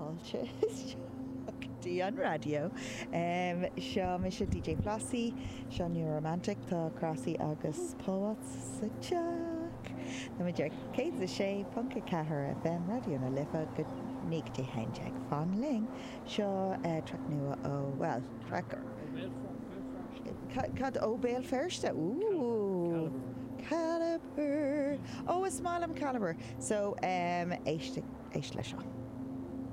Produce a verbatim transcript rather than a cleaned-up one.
fáilte dí an radio. Um, seo me se D J Flossie, seo New Romantic tá Crossy agus Poets sa Jack. Na me dear cé a sé punca cethir F M radio na lifa go níg dé hainteag fan ling. Seo uh, track nua ó, well, tracker. Cad ó Béal Ferste. Ooh. Caliber. Oh, a small am Caliber. So, um, éiste, éiste le seo.